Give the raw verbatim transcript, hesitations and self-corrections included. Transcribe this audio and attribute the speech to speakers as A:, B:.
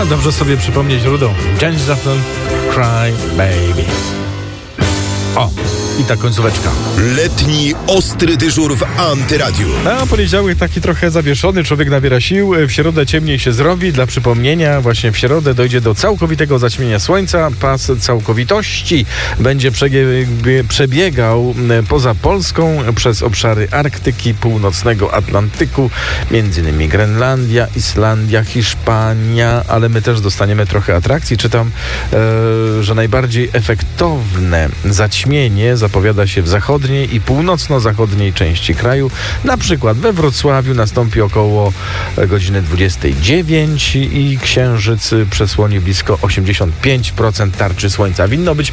A: A, dobrze sobie przypomnieć Rudą. Janis Joplin, Cry Baby. O, i ta końcóweczka.
B: Letni ostry dyżur w Antyradiu.
A: Na poniedziałek taki trochę zawieszony, człowiek nabiera sił. W środę ciemniej się zrobi. Dla przypomnienia, właśnie w środę dojdzie do całkowitego zaćmienia słońca. Pas całkowitości będzie przebieg- przebiegał poza Polską przez obszary Arktyki, północnego Atlantyku, między innymi Grenlandia, Islandia, Hiszpania, ale my też dostaniemy trochę atrakcji. Czytam, e, że najbardziej efektowne zaćmienie zapowiada się w zachodniej i północno-zachodniej części kraju. Na przykład we Wrocławiu nastąpi około godziny dwudziestej dziewiątej i księżyc przesłoni blisko osiemdziesiąt pięć procent tarczy słońca. Winno być